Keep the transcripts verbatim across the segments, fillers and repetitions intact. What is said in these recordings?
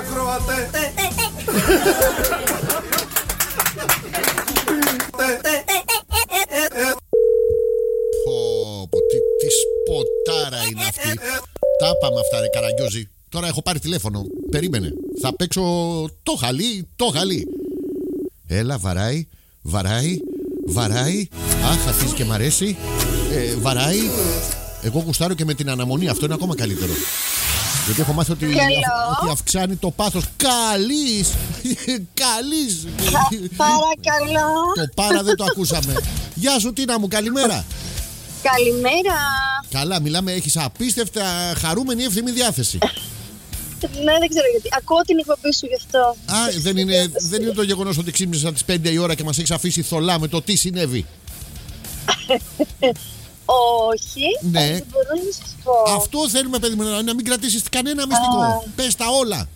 ακροατέ. Πω, τι, τι σποτάρα είναι αυτή. Τα πάμε αυτά ρε Καραγκιόζη. Τώρα έχω πάρει τηλέφωνο. Περίμενε. Θα παίξω το χαλί, το χαλί. Έλα, βαράει, βαράει, βαράει. Αχ, αρχίζει και μ' αρέσει. ε, Βαράει. Εγώ γουστάρω και με την αναμονή. Αυτό είναι ακόμα καλύτερο. Γιατί έχω μάθει ότι, ότι αυξάνει το πάθος. Καλής. Καλής. Παρακαλώ. Το πάρα δεν το ακούσαμε. Γεια σου Τίνα μου, καλημέρα. Καλημέρα. Καλά, μιλάμε, έχεις απίστευτα χαρούμενη εύθυμη διάθεση. Ναι, δεν ξέρω γιατί. Ακούω την εκπομπή σου γι' αυτό. Α, δεν είναι, δεν είναι το γεγονός ότι ξύπνησες τις πέντε η ώρα και μας έχεις αφήσει θολά με το τι συνέβη. Όχι. Ναι. Δεν μπορώ να σας πω. Αυτό θέλουμε, παιδί μου, να μην κρατήσεις κανένα μυστικό. Α. Πες τα όλα.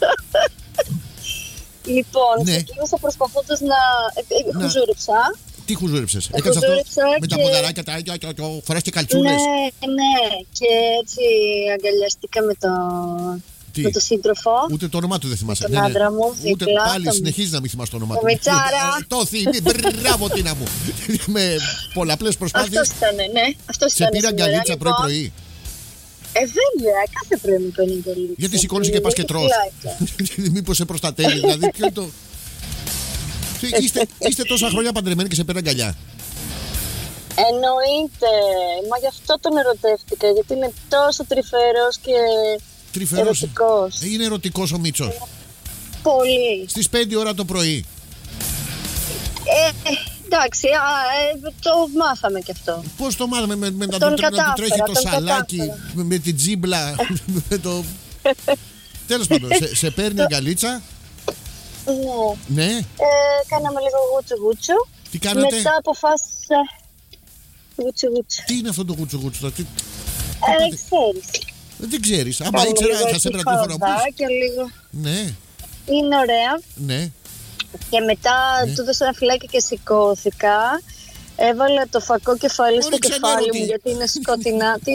Λοιπόν, Ναι. ξεκίνησα προσπαθώντας να. ε, Να. Χουζούριψα. Τι χουζούριψες, έκανες αυτό χουζούριψα με τα και- ποδαράκια, τα και- και- και- φοράς και καλτσούλες. Ναι, ναι. Και έτσι αγκαλιαστήκα με το, Τι? με το σύντροφο. Ούτε το όνομά του δεν θυμάσαι. Τον άντρα μου, Ούτε δίπλα, πάλι τον- συνεχίζει να μην θυμάσαι το όνομά το του. Μιτσάρα. Ε, Το θυμί, μπράβο Τίνα μου. Με πολλαπλές προσπάθειες. Αυτός ήταν, ναι. Αυτός Σε ήταν πήρα σήμερα, αγκαλίτσα λοιπόν. πρωί-πρωί. Ε, βέβαια, κάθε πρωί μου παίρνει αγκαλίτσα. Γιατί σηκώνεις και πας και τρως. Μήπως σε προστατεύει, δηλαδή. Ποιο είναι το. Είστε, είστε τόσα χρόνια παντρεμένοι και σε παίρνει αγκαλιά. Εννοείται. Μα γι' αυτό τον ερωτεύτηκα. Γιατί είναι τόσο τρυφερός και Τρυφερός. ερωτικός. Είναι ερωτικός ο Μίτσος. Πολύ. Στις πέντε ώρα το πρωί. Ε, εντάξει, α, ε, το μάθαμε κι αυτό. Πώς το μάθαμε με, με να, Τον του, τρέ- να του κατάφερα, τρέχει το τον σαλάκι, κατάφερα. με, με την τζίμπλα, με το... Τέλος πάντων, σε, σε παίρνει αγκαλίτσα. Ναι. Ναι, Ε, κάναμε λίγο γούτσου γούτσου. τι κάνατε. Μετά αποφάσισα. Γούτσου γούτσου. Τι είναι αυτό το γούτσου γούτσου. το- Τι, Ε, δεν ξέρεις. δεν ξέρεις. Άμα Κάνω ήξερα λίγο θα σε έτσι έπαιρνα τηλέφωνο. να πεις. χορδάκια, λίγο. Ναι, Είναι ωραία. ναι. Και μετά Ναι. του έδωσα ένα φυλάκι και σηκώθηκα. Έβαλα το φακό κεφάλι στο Ρίξε κεφάλι νερό, μου τι? γιατί είναι σκοτεινά. Τι.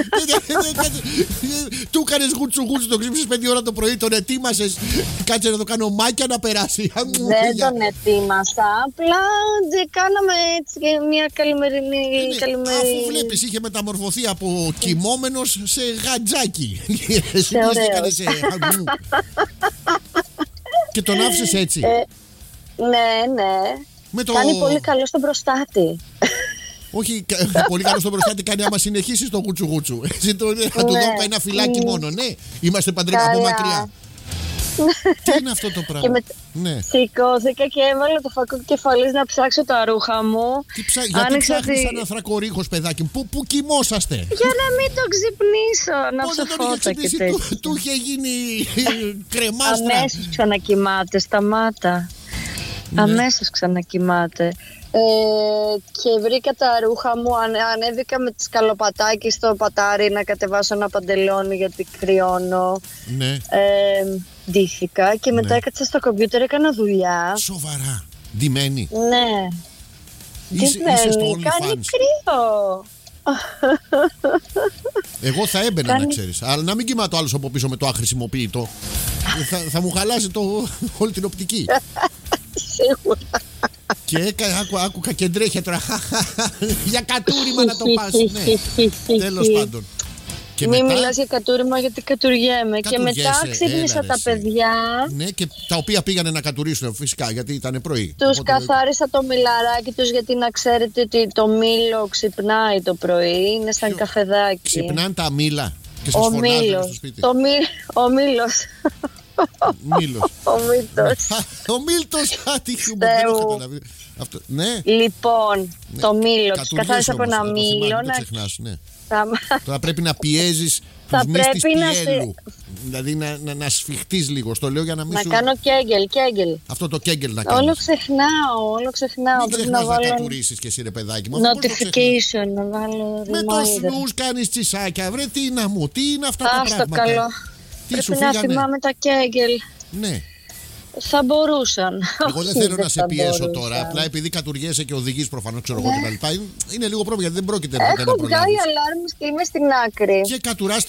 Του κάνεις γούτσου γούτσου, το ξύπνησες πέντε ώρα το πρωί, τον ετοίμασες. Κάτσε να το κάνω μάκια να περάσει. Δεν τον ετοίμασα. Απλά ντε, κάναμε έτσι και μια καλημερινή. Ναι, καλημερινή... αφού βλέπεις είχε μεταμορφωθεί από κοιμόμενος σε γατζάκι. Εσύ ωραίος. πώς έκανες σε αγγού. Και τον άφησες έτσι. Ε, ναι, ναι. Με το... Κάνει πολύ καλό στον προστάτη. Όχι, κα- πολύ καλό στον προστάτη κάνει άμα συνεχίσεις το γούτσου γούτσου. Εσύ το, θα του Ναι. δώσω ένα φυλάκι μόνο, ναι. Είμαστε παντρεμένοι από Καλά. μακριά. Τι είναι αυτό το Και πράγμα. με... Ναι. Σηκώθηκα και έβαλα το φακό κεφαλής να ψάξω τα ρούχα μου. Τι ψά... Γιατί Άνοιξα ψάχνεις τη- σαν ανθρακορίχος, παιδάκι μου. Πού, πού κοιμόσαστε. Για να μην τον ξυπνήσω, να Πώς δεν τον είχε ψοφώτα και ξυπνήσει, τέτοια. του, του είχε γίνει κρεμάστρα. Αμέσως ξανακοιμάται, σταμάτα. Ναι. Αμέσως ξανακοιμάται. Ε, και βρήκα τα ρούχα μου, ανε, ανέβηκα με τη σκαλοπατάκι στο πατάρι να κατεβάσω ένα παντελόνι γιατί κρυώνω. Ναι. Ε, ντύθηκα και μετά Ναι. έκατσα στο κομπιούτερ, έκανα δουλειά. Σοβαρά. Ντυμένη. Ναι. Είσαι, Τι είσαι στο μένει, κάνει OnlyFans. κρύο. Εγώ θα έμπαινα Κάνει- να ξέρεις. Αλλά να μην κοιμάτω άλλος από πίσω με το αχρησιμοποιητό. θα, θα μου χαλάσει το, όλη την οπτική. Σίγουρα. Και έκα, άκου, άκου κακεντρέχεια τώρα. Για κατούριμα να το πας. Ναι. Τέλος πάντων. Και Μην μετά, μιλάς για κατούριμα γιατί κατουργέμαι. Και μετά Κατουργέσαι, ξύπνησα έλα, ρε, τα εσύ. παιδιά. ναι, και τα οποία πήγανε να κατουρίσουν φυσικά γιατί ήταν πρωί. Τους Οπότε- καθάρισα το μιλαράκι τους γιατί να ξέρετε ότι το μήλο ξυπνάει το πρωί. Είναι σαν Ποιο- καφεδάκι. Ξυπνάνε τα μήλα και σας Ο φωνάζουν στο μήλος. σπίτι. Το μη... Ο μήλος. Μήλος. Ο μύτος. Ο Μίλτος. Α, τι χιούμορ, δεν Θεού. έχω καταλάβει. Αυτό, ναι. Λοιπόν, Ναι. το μήλο. Τους Κατουργέσαι καθάρισα από όμως, ένα να το θυμάσαι, μήλο. μην το Να... ξεχνάς, ναι. Θα... Τώρα πρέπει να πιέζεις Θα τους μυς της πρέπει να σε- πιέλου. Δηλαδή να, να, να σφιχτείς λίγο. Στο λέω για να μην να σου... κάνω κέγγελ, κέγγελ. Αυτό το κέγγελ να Όλο κάνεις. ξεχνάω, όλο ξεχνάω. Μην Πρέπει ξεχνάς να να βάλω κατουρίσεις και εσύ ρε παιδάκι μου. Αυτό πώς το ξεχνάς. notification, να βάλω Με το reminder. σνούς κάνεις τσισάκια. Βρε τι να μου, τι είναι αυτά τα Άστο πράγματα. καλό. Τι σου Πρέπει να φύγανε. θυμάμαι τα κέγγελ. Ναι. Θα μπορούσαν. Εγώ δεν Όχι, θέλω να σε θα πιέσω μπορούσαν. τώρα. Απλά επειδή κατουργέσαι και οδηγείς προφανώς, ξέρω εγώ κτλ. Είναι λίγο πρόβλημα γιατί δεν πρόκειται να Έχω κάνει να βγάλει προλάβεις. αλάρμους και είμαι στην άκρη. Και κατουράς